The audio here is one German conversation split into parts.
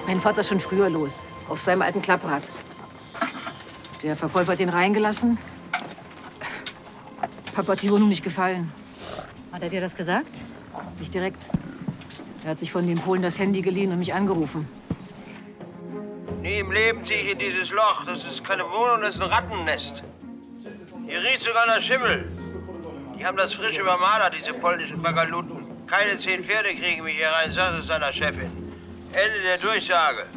Mein Vater ist schon früher los, auf seinem alten Klapprad. Der Verkäufer hat ihn reingelassen. Papa hat die Wohnung nicht gefallen. Hat er dir das gesagt? Nicht direkt. Er hat sich von den Polen das Handy geliehen und mich angerufen. Nie im Leben ziehe ich in dieses Loch. Das ist keine Wohnung, das ist ein Rattennest. Hier riecht sogar nach Schimmel. Die haben das frisch übermalert, diese polnischen Bagaluten. Keine 10 Pferde kriegen mich hier rein, sagt es seiner Chefin. Ende der Durchsage.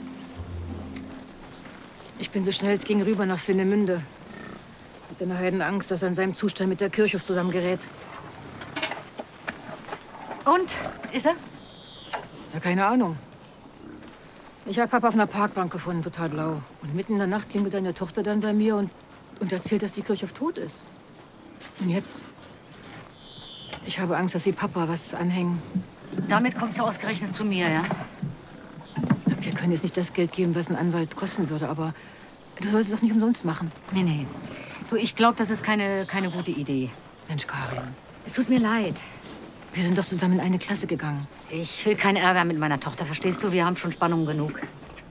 Ich bin so schnell es ging rüber nach Swinemünde. Mit einer Heidenangst, dass er in seinem Zustand mit der Kirchhof zusammengerät. Und? Ist er? Ja, keine Ahnung. Ich habe Papa auf einer Parkbank gefunden, total blau. Und mitten in der Nacht klingelt seine Tochter dann bei mir und erzählt, dass die Kirchhof tot ist. Und jetzt? Ich habe Angst, dass sie Papa was anhängen. Damit kommst du ausgerechnet zu mir, ja? Wir können jetzt nicht das Geld geben, was ein Anwalt kosten würde, aber du sollst es doch nicht umsonst machen. Nee. Du, ich glaube, das ist keine gute Idee. Mensch, Karin. Es tut mir leid. Wir sind doch zusammen in eine Klasse gegangen. Ich will keinen Ärger mit meiner Tochter, verstehst du? Wir haben schon Spannung genug.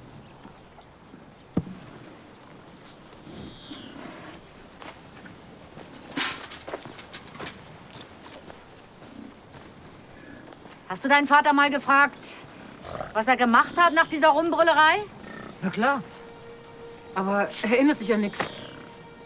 Hast du deinen Vater mal gefragt, was er gemacht hat nach dieser Rumbrüllerei? Na klar. Aber er erinnert sich an nichts.